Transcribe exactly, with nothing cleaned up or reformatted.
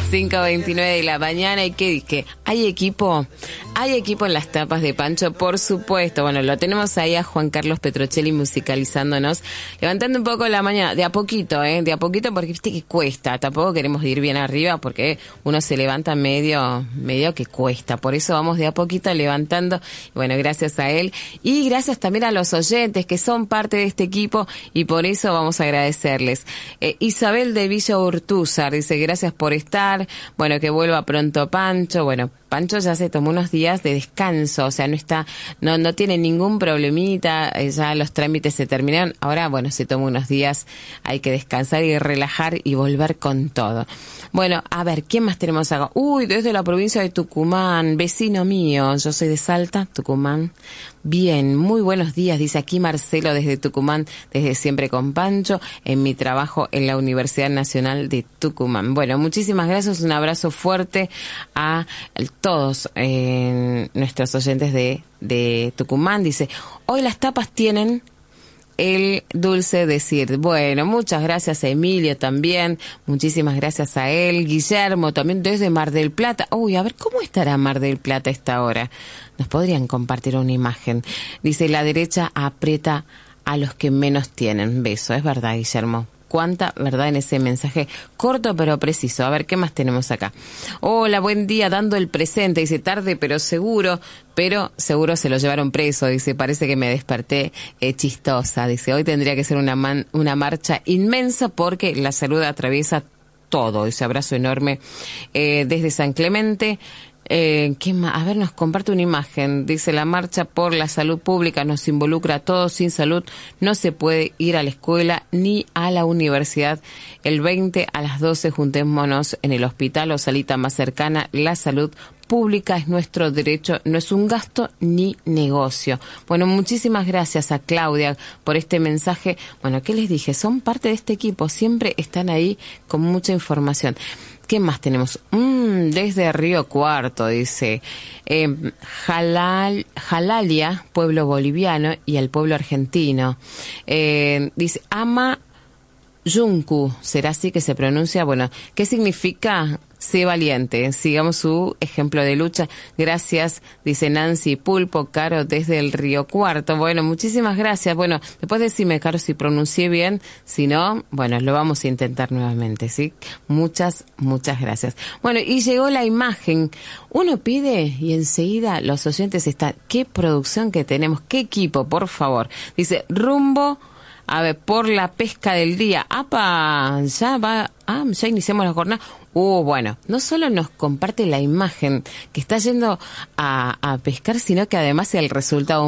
cinco veintinueve de la mañana. ¿Y qué dije? ¿Hay equipo? ¿Hay equipo en las tapas de Pancho? Por supuesto. Bueno, lo tenemos ahí a Juan Carlos Petrocelli musicalizándonos, levantando un poco la mañana, de a poquito, ¿eh? De a poquito, porque viste que cuesta. Tampoco queremos ir bien arriba porque uno se levanta medio, medio que cuesta. Por eso vamos de a poquito levantando. Bueno, gracias a él. Y gracias también a los oyentes que son parte de este equipo y por eso vamos a agradecerles. Eh, Isabel de Villa Urtúzar dice, gracias por estar. Bueno, que vuelva pronto Pancho. Bueno, Pancho ya se tomó unos días de descanso, o sea, no está, no, no tiene ningún problemita, ya los trámites se terminaron. Ahora, bueno, se toma unos días, hay que descansar y relajar y volver con todo. Bueno, a ver, ¿quién más tenemos acá? Uy, desde la provincia de Tucumán, vecino mío, yo soy de Salta, Tucumán. Bien, muy buenos días, dice aquí Marcelo desde Tucumán, desde siempre con Pancho, en mi trabajo en la Universidad Nacional de Tucumán. Bueno, muchísimas gracias, un abrazo fuerte a todos eh, nuestros oyentes de, de Tucumán. Dice, hoy las tapas tienen el dulce decir. Bueno, muchas gracias a Emilio también, muchísimas gracias a él, Guillermo también desde Mar del Plata. Uy, a ver, ¿cómo estará Mar del Plata a esta hora? Nos podrían compartir una imagen. Dice, la derecha aprieta a los que menos tienen. Beso, es verdad, Guillermo. Cuánta verdad en ese mensaje corto pero preciso. A ver, ¿qué más tenemos acá? Hola, buen día, dando el presente. Dice, tarde pero seguro, pero seguro se lo llevaron preso. Dice, parece que me desperté eh, chistosa. Dice, hoy tendría que ser una, man, una marcha inmensa porque la salud atraviesa todo. Ese abrazo enorme eh, desde San Clemente. Eh, ¿qué más? A ver, nos comparte una imagen. Dice, la marcha por la salud pública nos involucra a todos. Sin salud no se puede ir a la escuela ni a la universidad. El veinte a las doce juntémonos en el hospital o salita más cercana. La salud pública es nuestro derecho, no es un gasto ni negocio. Bueno, muchísimas gracias a Claudia por este mensaje. Bueno, ¿qué les dije? Son parte de este equipo, siempre están ahí con mucha información. ¿Qué más tenemos? Mm, desde Río Cuarto, dice, eh, Jalal, Jalalia, pueblo boliviano, y el pueblo argentino. Eh, dice, ama Yuncu, ¿será así que se pronuncia? Bueno, ¿qué significa? Sé valiente, sigamos su ejemplo de lucha. Gracias, dice Nancy Pulpo, Caro desde el Río Cuarto. Bueno, muchísimas gracias. Bueno, después decime, Caro, si pronuncié bien. Si no, bueno, lo vamos a intentar nuevamente, ¿sí? Muchas, muchas gracias. Bueno, y llegó la imagen. Uno pide y enseguida los oyentes están. ¿Qué producción que tenemos? ¿Qué equipo, por favor? Dice, rumbo... A ver, por la pesca del día. ¡Apa! Ya va, ah, ya iniciamos la jornada. Uh, bueno, no solo nos comparte la imagen que está yendo a, a pescar, sino que además el resultado